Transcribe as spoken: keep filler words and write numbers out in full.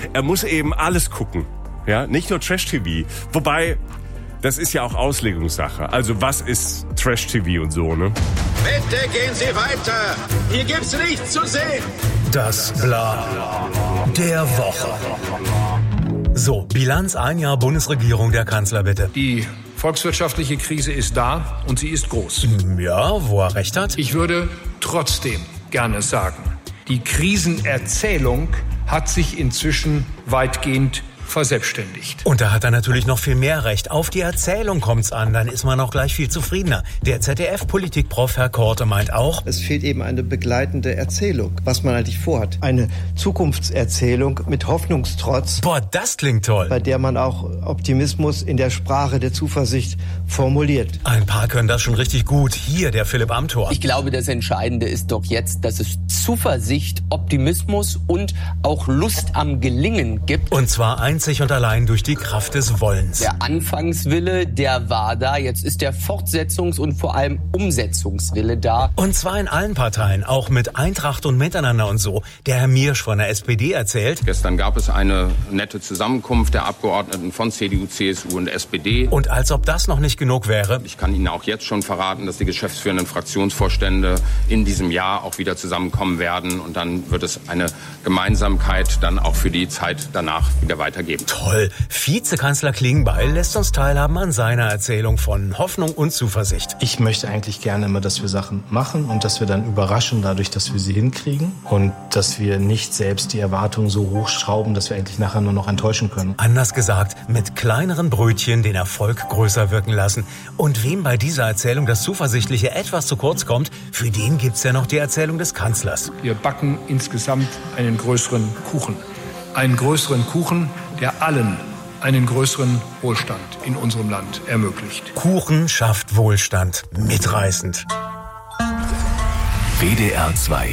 er muss eben alles gucken. Ja, nicht nur Trash-T V. Wobei, das ist ja auch Auslegungssache. Also was ist Trash-T V und so, ne? Bitte gehen Sie weiter. Hier gibt's nichts zu sehen. Das Bla der Woche. So, Bilanz ein Jahr Bundesregierung der Kanzler, bitte. Die volkswirtschaftliche Krise ist da und sie ist groß. Ja, wo er recht hat. Ich würde trotzdem gerne sagen, die Krisenerzählung hat sich inzwischen weitgehend verselbstständigt. Und da hat er natürlich noch viel mehr recht. Auf die Erzählung kommt's an, dann ist man auch gleich viel zufriedener. Der Z D F-Politikprof Herr Korte meint auch, es fehlt eben eine begleitende Erzählung, was man eigentlich vorhat. Eine Zukunftserzählung mit Hoffnungstrotz. Boah, das klingt toll. Bei der man auch Optimismus in der Sprache der Zuversicht formuliert. Ein paar können das schon richtig gut. Hier der Philipp Amthor. Ich glaube, das Entscheidende ist doch jetzt, dass es Zuversicht, Optimismus und auch Lust am Gelingen gibt. Und zwar einzig und allein durch die Kraft des Wollens. Der Anfangswille, der war da. Jetzt ist der Fortsetzungs- und vor allem Umsetzungswille da. Und zwar in allen Parteien, auch mit Eintracht und Miteinander und so. Der Herr Miersch von der S P D erzählt. Gestern gab es eine nette Zusammenkunft der Abgeordneten von C D U, C S U und S P D. Und als ob das noch nicht genug wäre. Ich kann Ihnen auch jetzt schon verraten, dass die geschäftsführenden Fraktionsvorstände in diesem Jahr auch wieder zusammenkommen werden. Und dann wird es eine Gemeinsamkeit dann auch für die Zeit danach wieder weitergeben. Toll. Vizekanzler Klingbeil lässt uns teilhaben an seiner Erzählung von Hoffnung und Zuversicht. Ich möchte eigentlich gerne immer, dass wir Sachen machen und dass wir dann überraschen dadurch, dass wir sie hinkriegen. Und dass wir nicht selbst die Erwartungen so hochschrauben, dass wir eigentlich nachher nur noch enttäuschen können. Anders gesagt, mit kleineren Brötchen den Erfolg größer wirken lassen. Und wem bei dieser Erzählung das Zuversichtliche etwas zu kurz kommt, für den gibt's ja noch die Erzählung des Kanzlers. Wir backen insgesamt einen größeren Kuchen. Einen größeren Kuchen, der allen einen größeren Wohlstand in unserem Land ermöglicht. Kuchen schafft Wohlstand. Mitreißend. W D R zwei